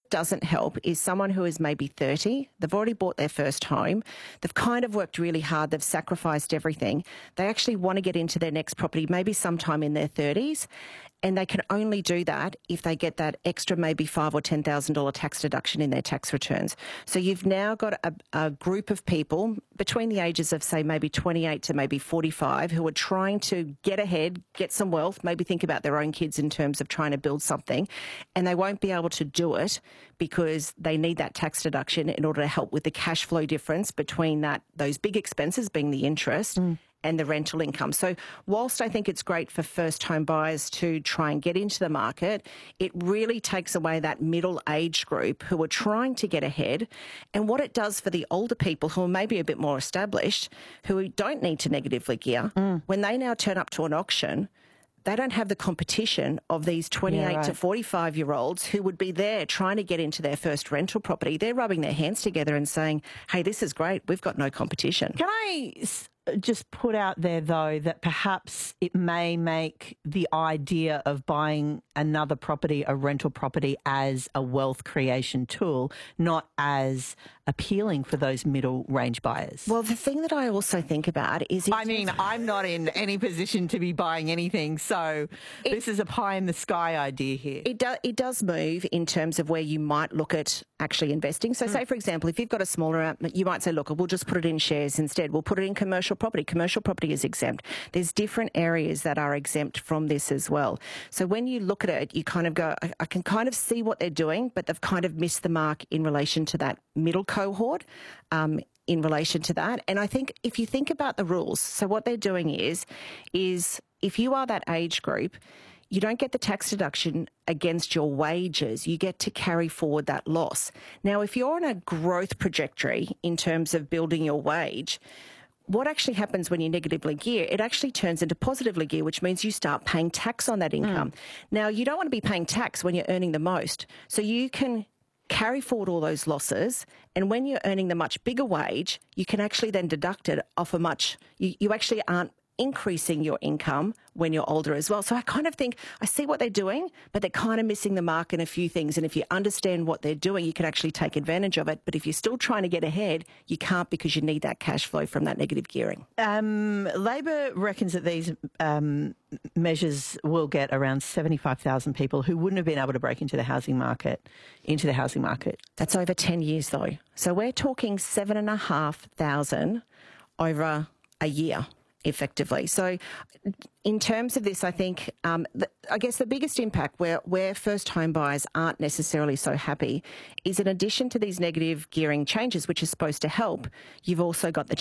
doesn't help is someone who is maybe 30, they've already bought their first home, they've kind of worked really hard, they've sacrificed everything. They actually want to get into their next property maybe sometime in their 30s, and they can only do that if they get that extra maybe $5,000 or $10,000 tax deduction in their tax returns. So you've now got a group of people between the ages of, say, maybe 28 to maybe 45 who are trying to get ahead, get some wealth, maybe think about their own kids in terms of trying to build something, and they won't be able to do it because they need that tax deduction in order to help with the cash flow difference between those big expenses being the interest and the rental income. So whilst I think it's great for first home buyers to try and get into the market, it really takes away that middle age group who are trying to get ahead. And what it does for the older people who are maybe a bit more established, who don't need to negatively gear, when they now turn up to an auction, they don't have the competition of these 28 to 45-year-olds who would be there trying to get into their first rental property. They're rubbing their hands together and saying, hey, this is great, we've got no competition. Can I just put out there, though, that perhaps it may make the idea of buying another property, a rental property, as a wealth creation tool, not as appealing for those middle range buyers? Well, the thing that I also think about is... I'm not in any position to be buying anything, so this is a pie-in-the-sky idea here. It does move in terms of where you might look at actually investing. So say, for example, if you've got a smaller amount, you might say, look, we'll just put it in shares instead. We'll put it in commercial property. Commercial property is exempt. There's different areas that are exempt from this as well. So when you look at it, you kind of go, I can kind of see what they're doing, but they've kind of missed the mark in relation to that middle cohort, in relation to that. And I think if you think about the rules, so what they're doing is if you are that age group, you don't get the tax deduction against your wages. You get to carry forward that loss. Now, if you're on a growth trajectory in terms of building your wage, what actually happens when you negatively gear, it actually turns into positively gear, which means you start paying tax on that income. Now, you don't want to be paying tax when you're earning the most. So you can carry forward all those losses, and when you're earning the much bigger wage, you can actually then deduct it off you actually aren't increasing your income when you're older as well. So I kind of think, I see what they're doing, but they're kind of missing the mark in a few things. And if you understand what they're doing, you can actually take advantage of it. But if you're still trying to get ahead, you can't, because you need that cash flow from that negative gearing. Labor reckons that these measures will get around 75,000 people who wouldn't have been able to break into the housing market. That's over 10 years though. So we're talking 7,500 over a year, effectively. So in terms of this, I think, I guess the biggest impact where first home buyers aren't necessarily so happy is, in addition to these negative gearing changes, which is supposed to help, you've also got the